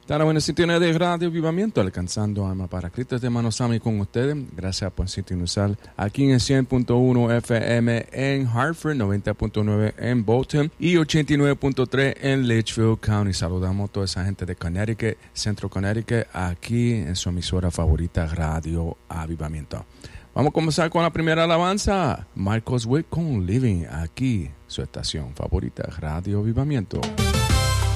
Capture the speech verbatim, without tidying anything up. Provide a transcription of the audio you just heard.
Está la buena sintonía de Radio Avivamiento, alcanzando alma para Cristo de Manosami con ustedes. Gracias por sintonizar aquí en cien punto uno F M en Hartford, noventa punto nueve en Bolton y ochenta y nueve punto tres en Litchfield County. Saludamos a toda esa gente de Connecticut, Centro Connecticut, aquí en su emisora favorita, Radio Avivamiento. Vamos a comenzar con la primera alabanza. Marcos Witt con Living, aquí su estación favorita, Radio Avivamiento.